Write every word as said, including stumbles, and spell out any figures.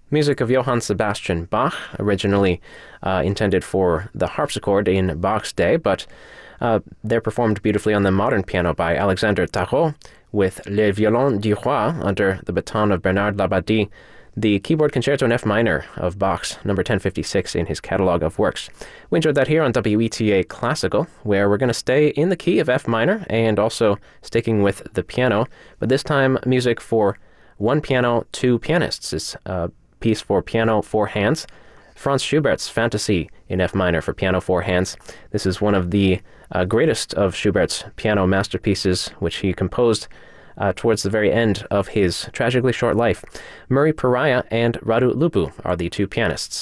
Music of Johann Sebastian Bach, originally uh, intended for the harpsichord in Bach's day, but uh, they're performed beautifully on the modern piano by Alexandre Tarot with Le Violon du Roi under the baton of Bernard Labadie, the keyboard concerto in F minor of Bach's number ten fifty-six in his catalog of works. We enjoyed that here on W E T A Classical, where we're going to stay in the key of F minor and also sticking with the piano, but this time music for one piano, two pianists. It's a piece for piano, four hands. Franz Schubert's Fantasy in F minor for piano, four hands. This is one of the uh, greatest of Schubert's piano masterpieces, which he composed uh, towards the very end of his tragically short life. Murray Pariah and Radu Lupu are the two pianists.